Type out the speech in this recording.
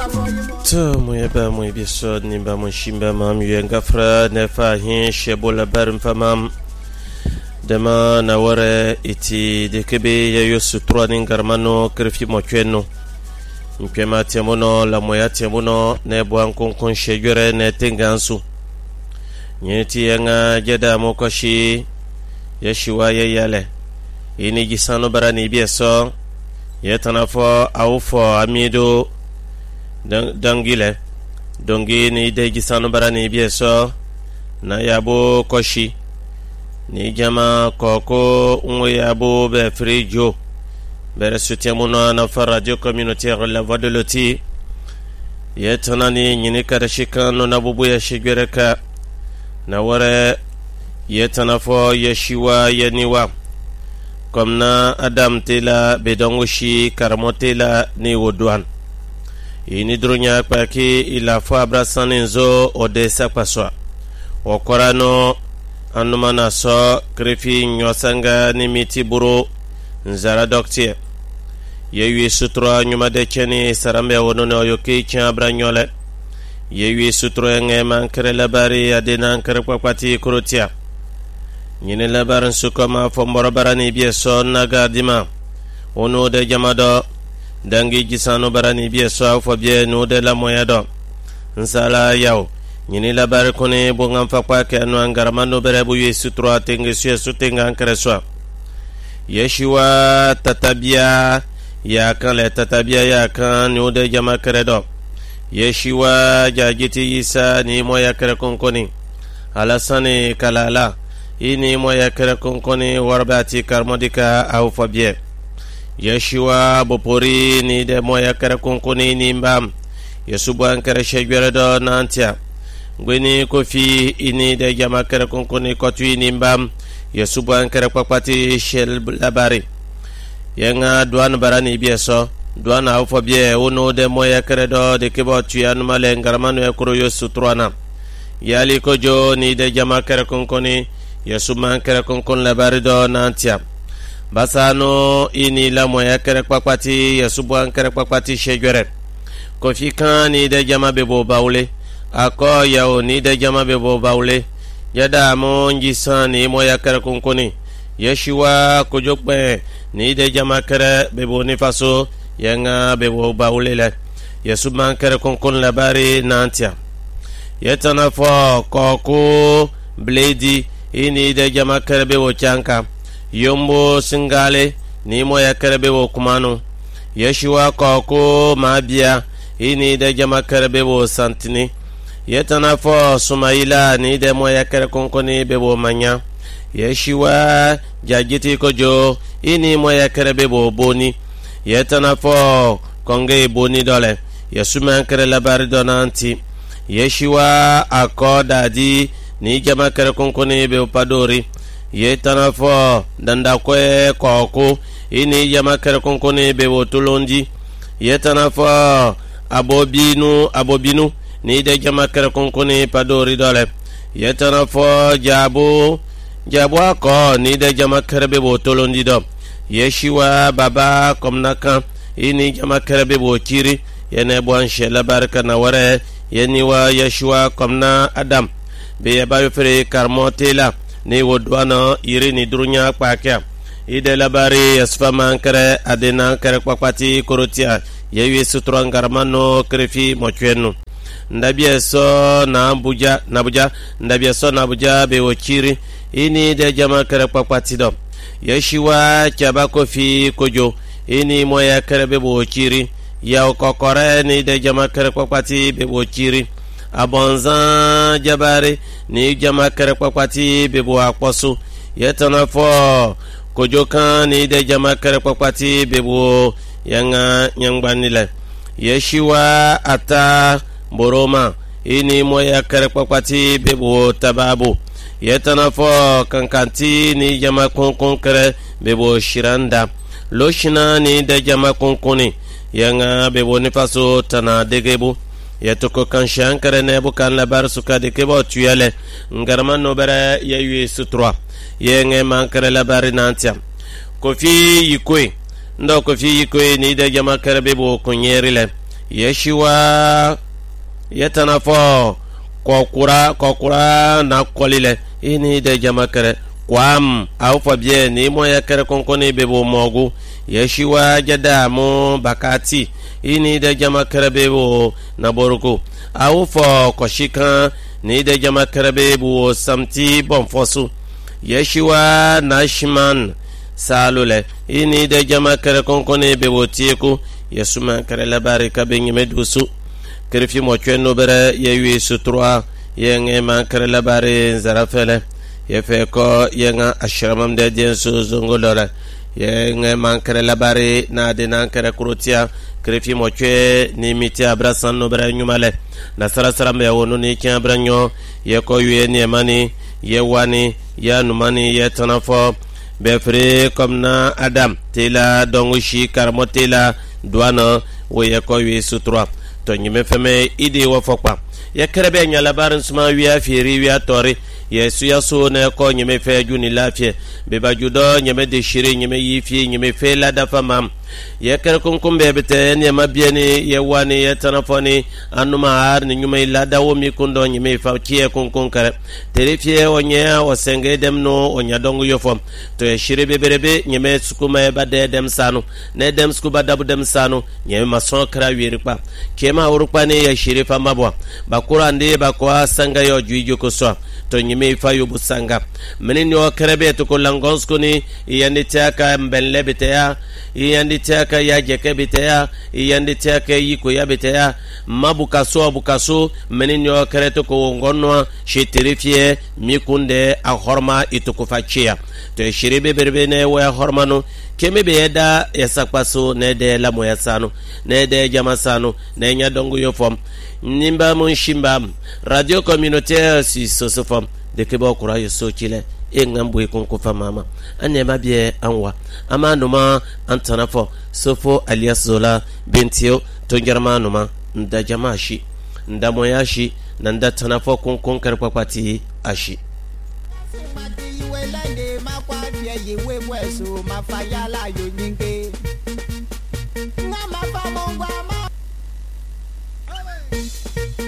To muyaba muy biso nimba mun shimba mam yengafra nefa hin shebola barim famam dema na wore iti dekebe ya yosu troanin garmano krefi mocheno mpema temono la moya temono ne bwan konkon shegure ne tengansu nyeti yanga jeda mokoshi yeshiwa yale ini gisano barani bieso yetanafo awfo amido dangile dongi ni de gisano barani bieso na yabo koshi ni jama koko unwe yabo be frijo bere soutiens na fa radio communautaire la voix de loti yetanani nyini kadashika no na bubu ya shigwereka na wore yetanafo yeshiwa yeniwa komna adam tela bedongoshi karamotela ni wodwan ini drunya paki ila fo abrasaninzo odesa paswa okorano anumana so krefi nyosanga ni mitiburu nzara doktie yewi sutro nyuma de cheni sarambe wonono yoki chabra nyole yewi sutro nge mankere labari adena nkere kwapati kurutia nyine labaran sukoma fomboro barani bieso nagadima ono de jamado dangi gisano barani bieso fo bie no de la moyado nsala yaw nyine labar kone bongam fakwa ke anu angaramano berebu yesu tro tenge su tenga ankreswa yeshiwa tatabia ya kan le tatabia ya kan no de jama kredo yeshiwa jajiti isa ni moya kre konkoni alasane kalala ini moya kere konkoni warbati karmodika au fabie yeshiwa bopori ni de moya kere konkoni ni mbam yesuban kere shegwere do nantia gweni kofi ini de jama kere konkoni kotui ni mbam yesuban kere papati shel labari yenga duan barani bieso duan au fabie uno de moya kere do de kebo tuyan male ngaramanu ekuro yosutrana yali kojo ni de jama kere konkoni yesuman kere konkon labari do nantia basano ini la moya kere kpakpati yesuban kere kpakpati shegwere kofi kan ni de jama bebo baule ako yao ni de jama bebo baule yada mo njisan ni moya kere konkoni yeshiwa kojokpe ni de jama kere bebo nifaso yenga bebo baule le yesuman kere konkon labari nantia yetana fo koko bledi ini de jama kerebe wo chanka yombo singale ni moya kerebe wo kumano yeshiwa koko mabia ini de jama kerebe wo santini yetana fo sumaila ni de moya kere konkoni bebo manya yeshiwa jajiti kojo ini moya kerebe wo boni yetana fo konge boni dole yesuman kere labari donanti yeshiwa akoda di ni jama kere konkoni be padori yetana fo danda kwe koko ini jama kere konkoni be wotolondi yetana fo abobinu ni de jama kere konkoni padori dole yetana fo jabu ako ni de jama kere be wotolondi do yeshiwa baba komnaka ini jama kere be wotiri yene bwan shela barka na ware yeniwa yeshiwa komna adam be yabayo fere karmotela ni wodwana iri ni drunya kpakya ide labari yasfa mankare adena kare kpakpati korotia yewi sutro ngarmano krefi mochwenu ndabieso na abuja ndabieso na abuja be wochiri ini de jama kare kpakpati do yeshiwa chabako fi kojo ini moya kare be wochiri ya kokore ni de jama kare kpakpati be wochiri abonzan jabare ni jama kere kpakpati bebo akposo yetana fo kojokan ni de jama kere kpakpati bebo yanga nyangbanile yeshiwa ata boroma ini moya kere kpakpati bebo tababu yetana fo kankanti ni jama konkon kere bebo shiranda loshina ni de jama konkoni yanga bebo nifaso tana degebo yetoko kanshan kare ne bukan labar suka de kebo tuyale ngarman no bara yewi sutra yenge mankare labar nantia kofi yikwe ndo kofi yikwe ni de jama kare bebo kunyerile yeshiwa yetanafo kokura na kolile ini de jamakere kwam au fabie ni mo yakere konkoni bebo mogu yeshiwa jadamu bakati ini de jamakere bebo na boruko au fo koshika ni de jamakere bebo samti bonfosu yeshiwa nashman salule ini de jamakere konkoni bebo tieku yesuma kare labari kabengi medusu kerfi mo chwenno bere yewi sutra yenge man kare labari zarafele yefe ko yenga ashramam de denso zongolora yenge man kare labari na de nan kare krutia kerfi mo chwe ni miti abrasan no bere nyumale na sarasaram ya wonu ni kyan branyo ye ko yue ni mani ye wani ya numani ye tanafo befre komna adam tela dongushi karmotela duana we ko wi sutra to nyime feme idi wo fokpa ya kerebe nya labarin suma wi afiri wi atori yesu yaso na ko nyime fe juni lafie be bajudo nyime de shiri nyime yifi nyime fe la dafa mam ya kere kunkumbe bete ne mabieni ye wani ye tanafoni anuma har ni nyime la dawo mi kundo nyime fa kie kunkun kare terifie onya osenge demno onya dongu yofom to ye shiri beberebe nyime sukuma e bade dem sanu ne dem skuba dabu dem sanu nyime mason kra wirikpa kema urukpa ne ye shiri fa mabwa bakura ndi bakwa sanga yo juiju kuswa to nyime fa yubu sanga menini o kerebe to ko langonsko ni yandi taka mbelle betea yandi taka ya jeke betea yandi taka yiko ya betea mabukaso menini o kereto ko ngonno sheterifie mikunde a horma itukufachia to shiribe berbene wa hormanu keme beeda yasakpaso ne de la moyasano ne de jamasano ne nya dongu yofom nimba mon shimbam radio communautaire si sosofom de kebo kura yeso chile engambo ikonko mama anema bie anwa amanuma antanafo sofo alias Zola bentio tongerma numa nda jamashi nda moyashi nda tanafo konkon karpapati ashi yewe weso mafayala yo nyinge ngama fa mongwa